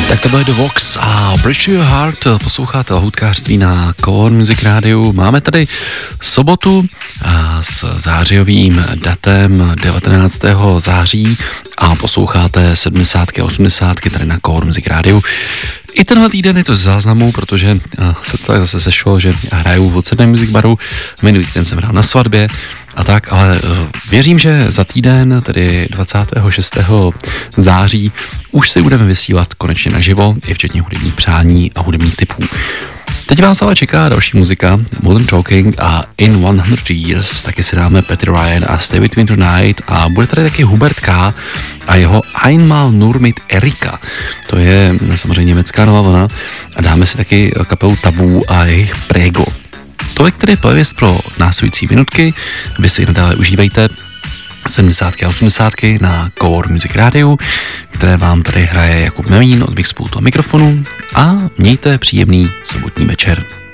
Tak to bude The Vox a Bridge Your Heart, posloucháte lahůdkářství na Core Music Radio. Máme tady sobotu s zářijovým datem 19. září a posloucháte 70. a 80. tady na Core Music Radio. I tenhle týden je to z záznamu, protože se to tak zase sešlo, že hraju v Ocedném Music Baru, minulý týden jsem hrál na svatbě a tak, ale věřím, že za týden, tedy 26. září, už si budeme vysílat konečně naživo, i včetně hudebních přání a hudebních tipů. Teď vás ale čeká další muzika, Modern Talking a In 100 Years, taky si dáme Patty Ryan a Stay With Me Tonight a bude tady taky Hubert K. a jeho Einmal nur mit Erika. To je samozřejmě německá nová vlna a dáme si taky kapelu Tabu a jejich Prego. Tolik tedy pověst pro následující minutky, vy si nadále užívejte 70. a 80. na Core Music Radio, které vám tady hraje Jakub Memín od mých spolu mikrofonu a mějte příjemný sobotní večer.